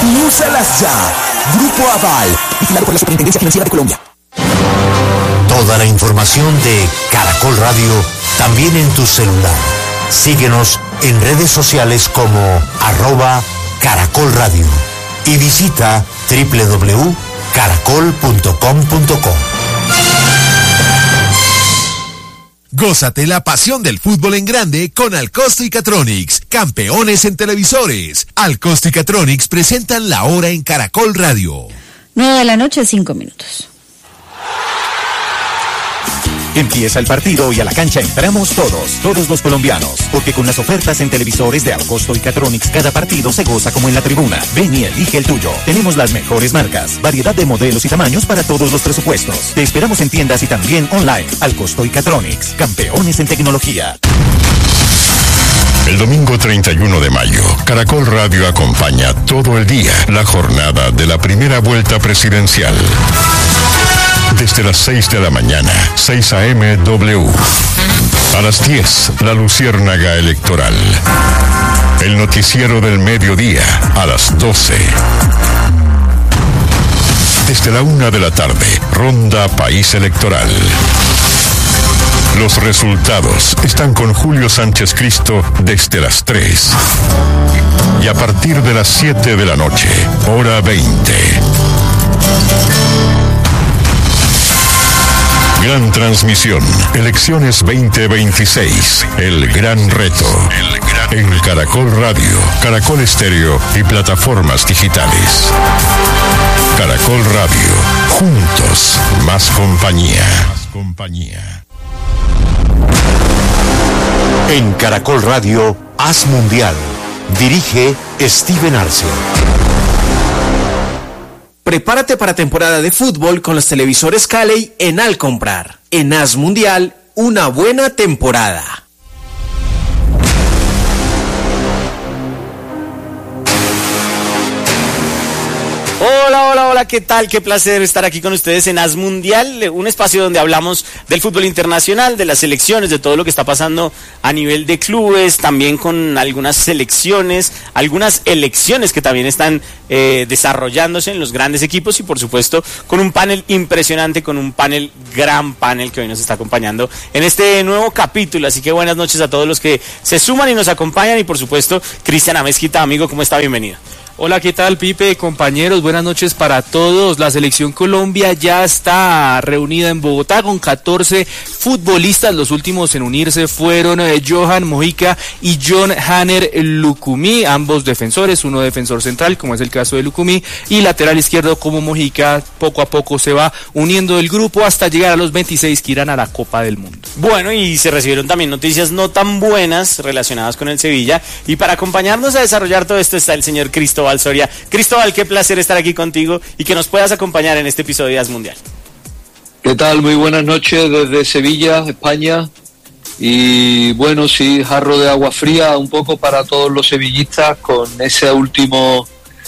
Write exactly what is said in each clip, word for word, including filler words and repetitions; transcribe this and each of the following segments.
y úsalas ya. Grupo Aval, vigilado por la Superintendencia Financiera de Colombia. Toda la información de Caracol Radio también en tu celular. Síguenos en redes sociales como arroba Caracol Radio y visita doble u doble u doble u punto caracol punto com punto co. Gózate la pasión del fútbol en grande con Alcosto y Catronics, campeones en televisores. Alcosto y Catronics presentan La Hora en Caracol Radio. nueve de la noche, cinco minutos. Empieza el partido y a la cancha entramos todos, todos los colombianos, porque con las ofertas en televisores de Alcosto y Catronics cada partido se goza como en la tribuna. Ven y elige el tuyo. Tenemos las mejores marcas, variedad de modelos y tamaños para todos los presupuestos. Te esperamos en tiendas y también online. Alcosto y Catronics, campeones en tecnología. El domingo treinta y uno de mayo, Caracol Radio acompaña todo el día la jornada de la primera vuelta presidencial. Desde las seis de la mañana, seis a eme W. A las diez, la Luciérnaga Electoral. El noticiero del mediodía, a las doce. Desde la una de la tarde, Ronda País Electoral. Los resultados están con Julio Sánchez Cristo desde las tres. Y a partir de las siete de la noche, hora veinte. Gran transmisión, elecciones veinte veintiséis, el gran reto, el gran en Caracol Radio, Caracol Estéreo y plataformas digitales. Caracol Radio, juntos, más compañía. Más compañía. En Caracol Radio, Haz Mundial. Dirige Steven Arce. Prepárate para temporada de fútbol con los televisores Calley en Al Comprar. En Haz Mundial, una buena temporada. Hola, hola, hola, ¿qué tal? Qué placer estar aquí con ustedes en Haz Mundial, un espacio donde hablamos del fútbol internacional, de las selecciones, de todo lo que está pasando a nivel de clubes, también con algunas selecciones, algunas elecciones que también están eh, desarrollándose en los grandes equipos y por supuesto con un panel impresionante, con un panel, gran panel que hoy nos está acompañando en este nuevo capítulo. Así que buenas noches a todos los que se suman y nos acompañan y por supuesto Cristian Amezquita, amigo, ¿cómo está? Bienvenido. Hola, ¿qué tal, Pipe? Compañeros, buenas noches para todos. La selección Colombia ya está reunida en Bogotá con catorce futbolistas. Los últimos en unirse fueron eh, Johan Mojica y John Hanner Lucumí, ambos defensores, uno defensor central, como es el caso de Lucumí, y lateral izquierdo como Mojica. Poco a poco se va uniendo el grupo hasta llegar a los veintiséis que irán a la Copa del Mundo. Bueno, y se recibieron también noticias no tan buenas relacionadas con el Sevilla, y para acompañarnos a desarrollar todo esto está el señor Cristóbal Soria. Cristóbal, qué placer estar aquí contigo y que nos puedas acompañar en este episodio de Haz Mundial. ¿Qué tal? Muy buenas noches desde Sevilla, España. Y bueno, sí, jarro de agua fría un poco para todos los sevillistas con ese último,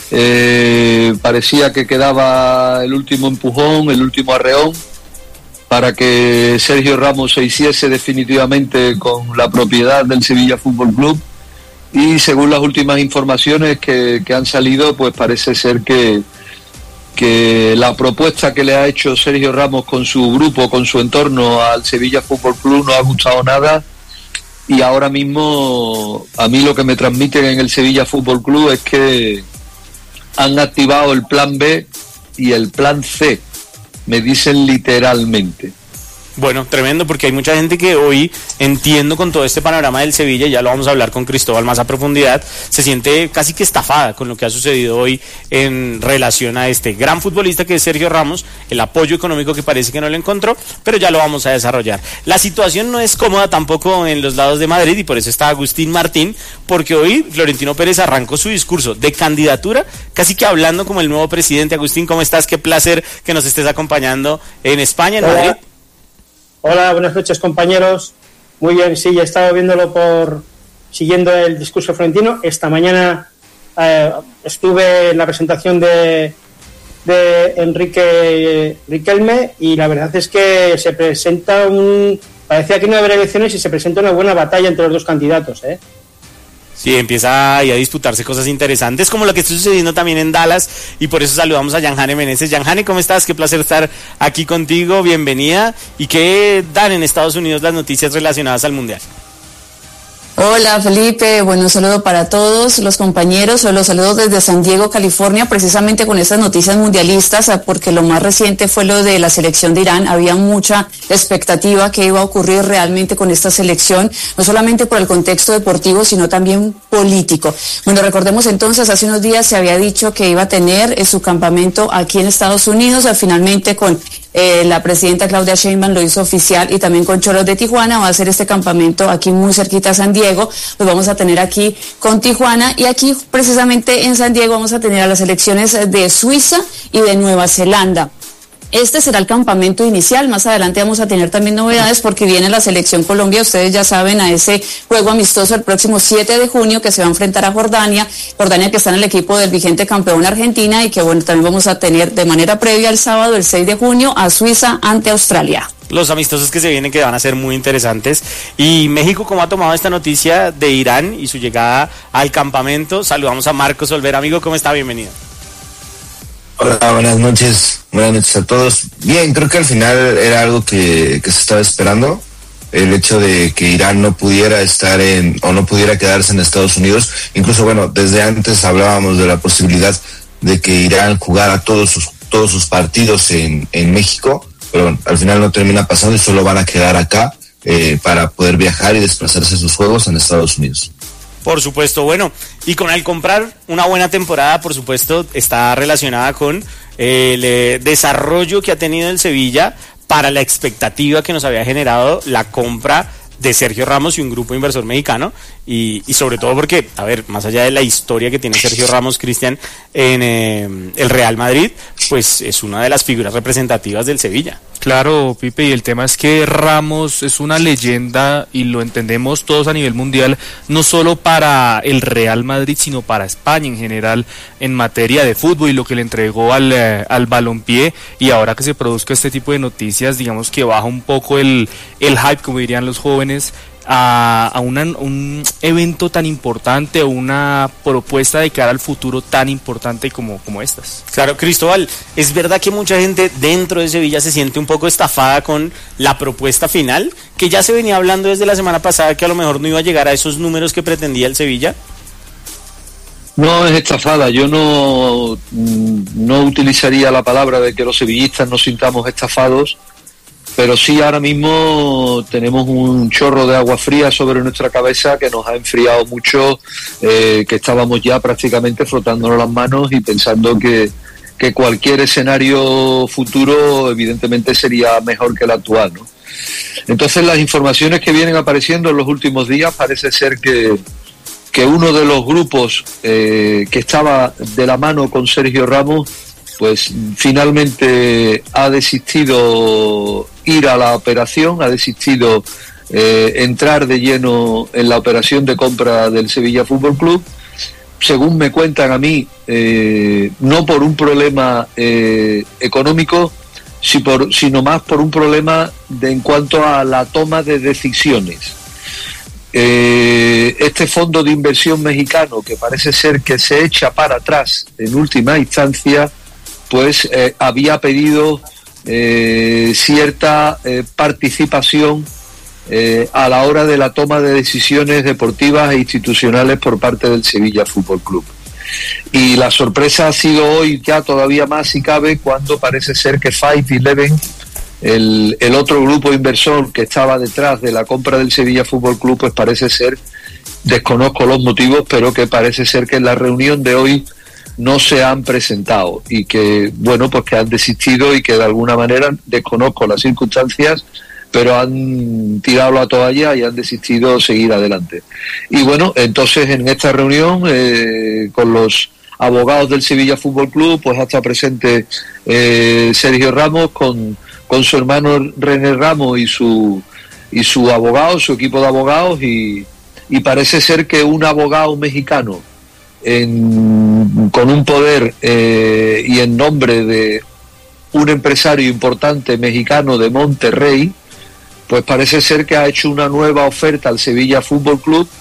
eh, parecía que quedaba el último empujón, el último arreón para que Sergio Ramos se hiciese definitivamente con la propiedad del Sevilla Fútbol Club. Y según las últimas informaciones que, que han salido, pues parece ser que, que la propuesta que le ha hecho Sergio Ramos con su grupo, con su entorno al Sevilla Fútbol Club no ha gustado nada, y ahora mismo a mí lo que me transmiten en el Sevilla Fútbol Club es que han activado el plan B y el plan C, me dicen literalmente. Bueno, tremendo, porque hay mucha gente que hoy, entiendo con todo este panorama del Sevilla, ya lo vamos a hablar con Cristóbal más a profundidad, se siente casi que estafada con lo que ha sucedido hoy en relación a este gran futbolista que es Sergio Ramos, el apoyo económico que parece que no lo encontró, pero ya lo vamos a desarrollar. La situación no es cómoda tampoco en los lados de Madrid y por eso está Agustín Martín, porque hoy Florentino Pérez arrancó su discurso de candidatura, casi que hablando como el nuevo presidente. Agustín, ¿cómo estás? Qué placer que nos estés acompañando en España, en Madrid. Hola, buenas noches, compañeros. Muy bien, sí, ya he estado viéndolo por siguiendo el discurso florentino. Esta mañana eh, estuve en la presentación de, de Enrique Riquelme y la verdad es que se presenta un... Parecía que no iba a haber elecciones y se presenta una buena batalla entre los dos candidatos, ¿eh? Sí, empieza ahí a disputarse cosas interesantes, como lo que está sucediendo también en Dallas, y por eso saludamos a Yanjane Meneses. Yanjane, ¿cómo estás? Qué placer estar aquí contigo, bienvenida. ¿Y qué dan en Estados Unidos las noticias relacionadas al Mundial? Hola Felipe, bueno, un saludo para todos los compañeros, los saludos desde San Diego, California, precisamente con estas noticias mundialistas, porque lo más reciente fue lo de la selección de Irán. Había mucha expectativa que iba a ocurrir realmente con esta selección, no solamente por el contexto deportivo, sino también político. Bueno, recordemos entonces, hace unos días se había dicho que iba a tener eh, su campamento aquí en Estados Unidos, eh, finalmente con Eh, la presidenta Claudia Sheinbaum lo hizo oficial, y también con Cholos de Tijuana va a hacer este campamento aquí muy cerquita a San Diego. Lo vamos a tener aquí con Tijuana, y aquí precisamente en San Diego vamos a tener a las selecciones de Suiza y de Nueva Zelanda. Este será el campamento inicial. Más adelante vamos a tener también novedades, porque viene la selección Colombia, ustedes ya saben, a ese juego amistoso el próximo siete de junio, que se va a enfrentar a Jordania, Jordania que está en el equipo del vigente campeón Argentina, y que bueno, también vamos a tener de manera previa el sábado, el seis de junio, a Suiza ante Australia. Los amistosos que se vienen, que van a ser muy interesantes. Y México, ¿cómo ha tomado esta noticia de Irán y su llegada al campamento? Saludamos a Marcos Olvera. Amigo, ¿cómo está? Bienvenido. Hola, buenas noches, buenas noches a todos. Bien, creo que al final era algo que, que se estaba esperando, el hecho de que Irán no pudiera estar en, o no pudiera quedarse en Estados Unidos. Incluso, bueno, desde antes hablábamos de la posibilidad de que Irán jugara todos sus, todos sus partidos en, en México, pero bueno, al final no termina pasando y solo van a quedar acá eh, para poder viajar y desplazarse a sus juegos en Estados Unidos. Por supuesto, bueno, y con el comprar una buena temporada, por supuesto, está relacionada con el eh, desarrollo que ha tenido el Sevilla para la expectativa que nos había generado la compra de Sergio Ramos y un grupo inversor mexicano, y, y sobre todo porque, a ver, más allá de la historia que tiene Sergio Ramos, Cristian, en eh, el Real Madrid, pues es una de las figuras representativas del Sevilla. Claro, Pipe, y el tema es que Ramos es una leyenda, y lo entendemos todos a nivel mundial, no solo para el Real Madrid, sino para España en general, en materia de fútbol, y lo que le entregó al, eh, al balompié. Y ahora que se produzca este tipo de noticias, digamos que baja un poco el, el hype, como dirían los jóvenes, a, a una, un evento tan importante, o una propuesta de cara al futuro tan importante como, como estas. Claro, Cristóbal, es verdad que mucha gente dentro de Sevilla se siente un poco estafada con la propuesta final, que ya se venía hablando desde la semana pasada que a lo mejor no iba a llegar a esos números que pretendía el Sevilla. No es estafada, yo no, no utilizaría la palabra de que los sevillistas nos sintamos estafados, pero sí ahora mismo tenemos un chorro de agua fría sobre nuestra cabeza que nos ha enfriado mucho, eh, que estábamos ya prácticamente frotándonos las manos y pensando que, que cualquier escenario futuro evidentemente sería mejor que el actual, ¿no? Entonces las informaciones que vienen apareciendo en los últimos días parece ser que, que uno de los grupos eh, que estaba de la mano con Sergio Ramos, pues finalmente ha desistido ir a la operación, ha desistido eh, entrar de lleno en la operación de compra del Sevilla Fútbol Club, según me cuentan a mí, eh, no por un problema eh, económico, si por, sino más por un problema de, en cuanto a la toma de decisiones. Eh, este fondo de inversión mexicano, que parece ser que se echa para atrás en última instancia, pues eh, había pedido eh, cierta eh, participación eh, a la hora de la toma de decisiones deportivas e institucionales por parte del Sevilla Fútbol Club. Y la sorpresa ha sido hoy ya todavía más, si cabe, cuando parece ser que Five Eleven, el, el otro grupo inversor que estaba detrás de la compra del Sevilla Fútbol Club, pues parece ser, desconozco los motivos, pero que parece ser que en la reunión de hoy no se han presentado y que, bueno, pues que han desistido y que de alguna manera, desconozco las circunstancias, pero han tirado la toalla y han desistido seguir adelante. Y bueno, entonces en esta reunión eh, con los abogados del Sevilla Fútbol Club, pues ha estado presente eh, Sergio Ramos con, con su hermano René Ramos y su, y su abogado, su equipo de abogados, y, y parece ser que un abogado mexicano En, con un poder eh, y en nombre de un empresario importante mexicano de Monterrey, pues parece ser que ha hecho una nueva oferta al Sevilla Fútbol Club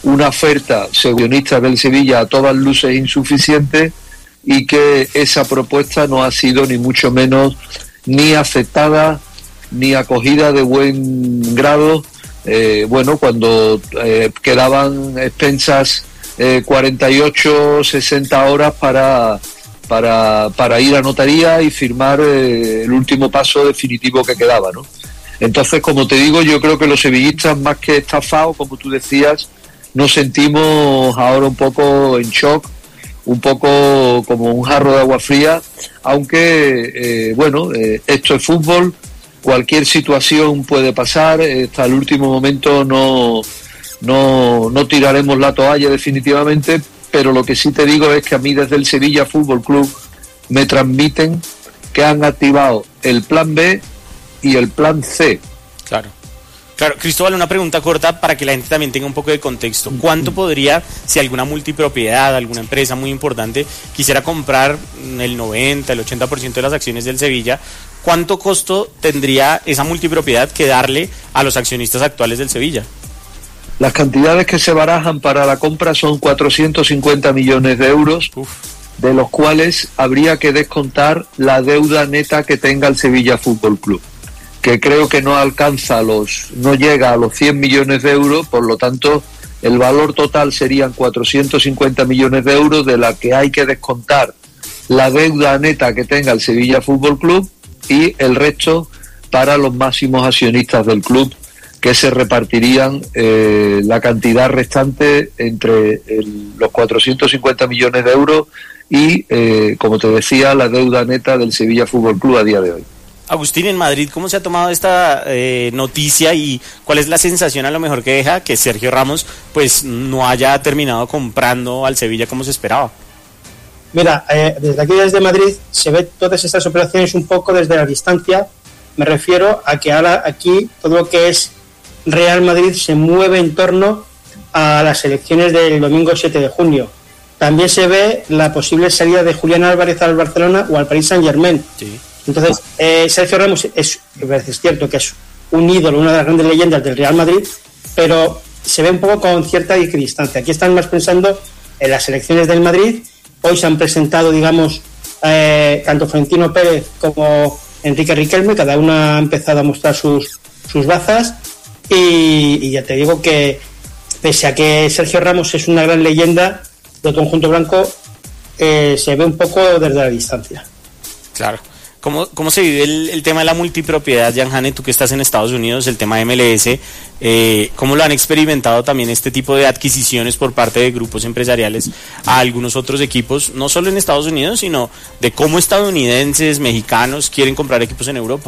una oferta seguionista del Sevilla a todas luces insuficiente y que esa propuesta no ha sido ni mucho menos ni aceptada ni acogida de buen grado. Eh, bueno, cuando eh, quedaban expensas eh, cuarenta y ocho, sesenta horas para, para, para ir a notaría y firmar eh, el último paso definitivo que quedaba, ¿no? Entonces, como te digo, yo creo que los sevillistas, más que estafados, como tú decías, nos sentimos ahora un poco en shock, un poco como un jarro de agua fría, aunque, eh, bueno, eh, esto es fútbol, cualquier situación puede pasar, hasta el último momento no, no, no tiraremos la toalla definitivamente, pero lo que sí te digo es que a mí desde el Sevilla Fútbol Club me transmiten que han activado el plan B y el plan C. Claro. Claro, Cristóbal, una pregunta corta para que la gente también tenga un poco de contexto. ¿Cuánto podría, si alguna multipropiedad, alguna empresa muy importante quisiera comprar el noventa, el ochenta por ciento de las acciones del Sevilla, cuánto costo tendría esa multipropiedad que darle a los accionistas actuales del Sevilla? Las cantidades que se barajan para la compra son cuatrocientos cincuenta millones de euros, Uf. de los cuales habría que descontar la deuda neta que tenga el Sevilla Fútbol Club, que creo que no alcanza los, no llega a los cien millones de euros, por lo tanto el valor total serían cuatrocientos cincuenta millones de euros, de la que hay que descontar la deuda neta que tenga el Sevilla Fútbol Club y el resto para los máximos accionistas del club, que se repartirían eh, la cantidad restante entre el, los cuatrocientos cincuenta millones de euros y, eh, como te decía, la deuda neta del Sevilla Fútbol Club a día de hoy. Agustín, en Madrid, ¿cómo se ha tomado esta eh, noticia y cuál es la sensación a lo mejor que deja que Sergio Ramos pues no haya terminado comprando al Sevilla como se esperaba? Mira, eh, desde aquí, desde Madrid, se ve todas estas operaciones un poco desde la distancia. Me refiero a que ahora aquí todo lo que es Real Madrid se mueve en torno a las elecciones del domingo siete de junio. También se ve la posible salida de Julián Álvarez al Barcelona o al Paris Saint-Germain. Sí. Entonces, eh, Sergio Ramos es, es cierto que es un ídolo, una de las grandes leyendas del Real Madrid, pero se ve un poco con cierta distancia. Aquí están más pensando en las elecciones del Madrid. Hoy se han presentado, digamos, eh, tanto Florentino Pérez como Enrique Riquelme, cada uno ha empezado a mostrar sus, sus bazas, y, y ya te digo que, pese a que Sergio Ramos es una gran leyenda del conjunto blanco, eh, se ve un poco desde la distancia. Claro. ¿Cómo, cómo se vive el, el tema de la multipropiedad, Jan-Hane, tú que estás en Estados Unidos, el tema de M L S? Eh, ¿Cómo lo han experimentado también este tipo de adquisiciones por parte de grupos empresariales a algunos otros equipos, no solo en Estados Unidos, sino de cómo estadounidenses, mexicanos quieren comprar equipos en Europa?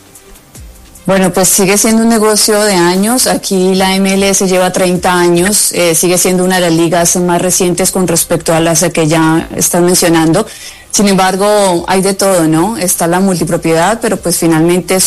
Bueno, pues sigue siendo un negocio de años. Aquí la M L S lleva treinta años, eh, sigue siendo una de las ligas más recientes con respecto a las que ya están mencionando. Sin embargo, hay de todo, ¿no? Está la multipropiedad, pero pues finalmente